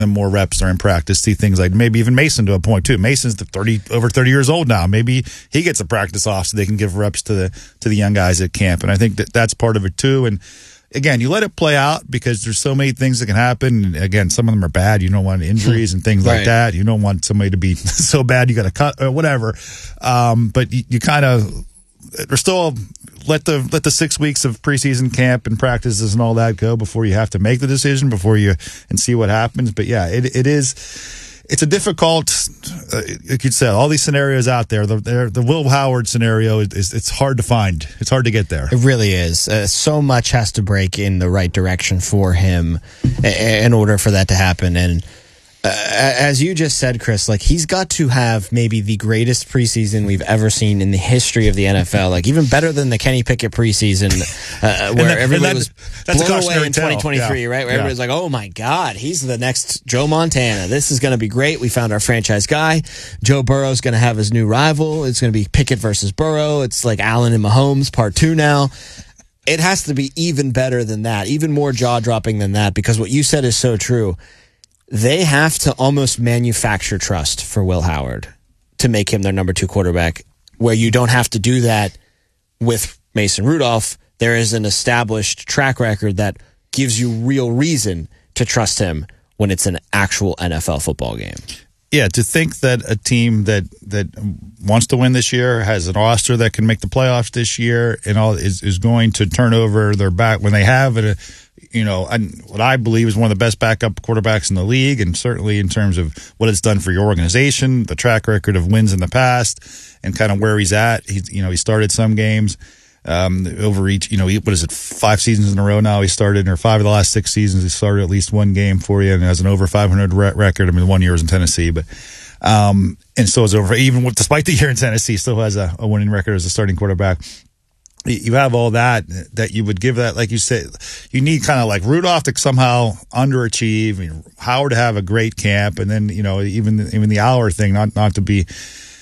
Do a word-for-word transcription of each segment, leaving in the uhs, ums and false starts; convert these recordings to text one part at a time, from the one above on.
them more reps during practice. See things like maybe even Mason to a point too. Mason's the thirty over thirty years old now. Maybe he gets a practice off so they can give reps to the to the young guys at camp. And I think that that's part of it too. And again, you let it play out because there's so many things that can happen. And again, some of them are bad. You don't want injuries and things right. like that. You don't want somebody to be so bad you got to cut or whatever. Um, but you, you kind of there's still let the let the six weeks of preseason camp and practices and all that go before you have to make the decision before you and see what happens. But yeah, it it is. It's a difficult, uh, like you said, all these scenarios out there. The, the Will Howard scenario is it's hard to find. It's hard to get there. It really is. Uh, so much has to break in the right direction for him in order for that to happen. And uh, as you just said, Chris, like he's got to have maybe the greatest preseason we've ever seen in the history of the N F L. Like even better than the Kenny Pickett preseason, uh, where that, everybody was that's blown away in twenty twenty-three, yeah. right? Where yeah. everybody's like, "Oh my God, he's the next Joe Montana. This is going to be great. We found our franchise guy. Joe Burrow's going to have his new rival. It's going to be Pickett versus Burrow. It's like Allen and Mahomes part two now." It has to be even better than that, even more jaw-dropping than that, because what you said is so true. They have to almost manufacture trust for Will Howard to make him their number two quarterback, where you don't have to do that with Mason Rudolph. There is an established track record that gives you real reason to trust him when it's an actual N F L football game. Yeah, to think that a team that that wants to win this year, has a roster that can make the playoffs this year, and all is is going to turn over their back when they have a, you know, what I believe is one of the best backup quarterbacks in the league, and certainly in terms of what it's done for your organization, the track record of wins in the past, and kind of where he's at. He's, you know, he started some games um, over each, you know, what is it, five seasons in a row now he started, or five of the last six seasons he started at least one game for you, and has an over five hundred re- record. I mean, one year was in Tennessee, but um, and so is over, even with, despite the year in Tennessee, still has a, a winning record as a starting quarterback. You have all that, that you would give that, like you said, you need kind of like Rudolph to somehow underachieve, I mean, Howard to have a great camp, and then, you know, even even the hour thing, not not to be,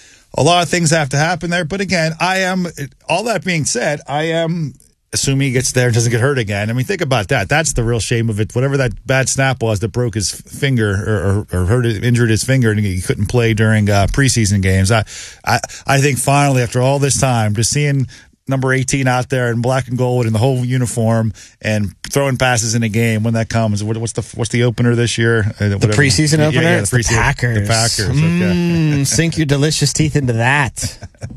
a lot of things have to happen there. But again, I am, all that being said, I am assuming he gets there and doesn't get hurt again. I mean, think about that. That's the real shame of it. Whatever that bad snap was that broke his finger or, or, or hurt, injured his finger, and he couldn't play during uh, preseason games. I, I, I think finally, after all this time, just seeing number eighteen out there in black and gold in the whole uniform and throwing passes in a game when that comes. What, what's the what's the opener this year? Uh, the preseason opener? Yeah, yeah, it's the, the Packers. The Packers. Mm, okay. Sink your delicious teeth into that.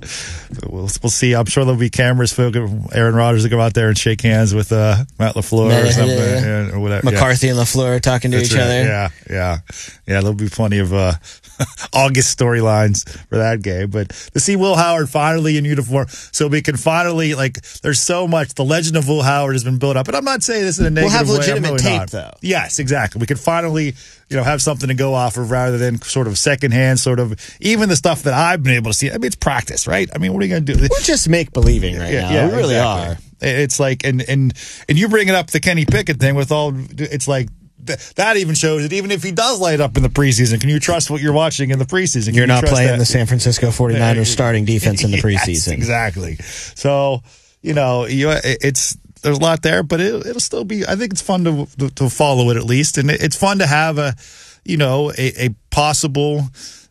we'll, we'll see. I'm sure there'll be cameras. Aaron Rodgers will go out there and shake hands with uh, Matt LaFleur or something. Yeah, or whatever. McCarthy yeah. and LaFleur talking to That's each right. other. Yeah, yeah. Yeah, there'll be plenty of uh, August storylines for that game. But to see Will Howard finally in uniform, so we can finally, like, there's so much. The legend of Will Howard has been built up. And I'm not saying this in a negative way. We'll have legitimate really tape, not. though. Yes, exactly. We can finally, you know, have something to go off of rather than sort of secondhand, sort of, even the stuff that I've been able to see. I mean, it's practice, right? I mean, what are you going to do? We're just make-believing right yeah, now. Yeah, we really exactly. are. It's like, and, and, and you bringing up the Kenny Pickett thing with all, it's like, that even shows that even if he does light up in the preseason, can you trust what you're watching in the preseason? Can you're not you playing that? the San Francisco forty-niners starting defense in the preseason. Yes, exactly. So, you know, you, it's there's a lot there, but it, it'll still be, I think it's fun to, to to follow it at least. And it's fun to have a, you know, a, a possible,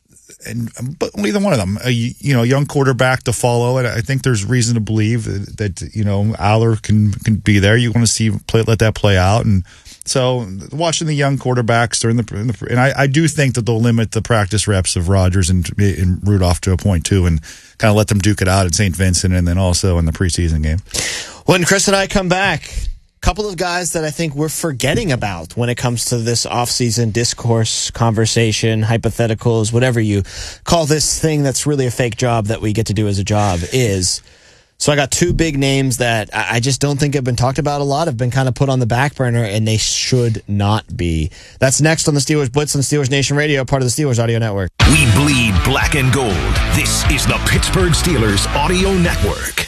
and but either one of them, a you know young quarterback to follow, and I think there's reason to believe that, that you know Aller can can be there. You want to see play, let that play out, and so watching the young quarterbacks during the, in the and I, I do think that they'll limit the practice reps of Rodgers and, and Rudolph to a point too, and kind of let them duke it out at Saint Vincent, and then also in the preseason game. When Chris and I come back, couple of guys that I think we're forgetting about when it comes to this off-season discourse, conversation, hypotheticals, whatever you call this thing that's really a fake job that we get to do as a job is. So I got two big names that I just don't think have been talked about a lot, have been kind of put on the back burner, and they should not be. That's next on the Steelers Blitz on Steelers Nation Radio, part of the Steelers Audio Network. We bleed black and gold. This is the Pittsburgh Steelers Audio Network.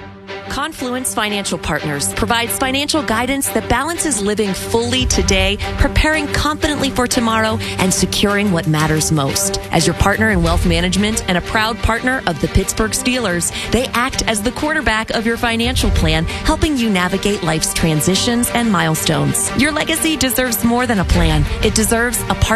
Confluence Financial Partners provides financial guidance that balances living fully today, preparing confidently for tomorrow, and securing what matters most. As your partner in wealth management and a proud partner of the Pittsburgh Steelers, they act as the quarterback of your financial plan, helping you navigate life's transitions and milestones. Your legacy deserves more than a plan. It deserves a partner.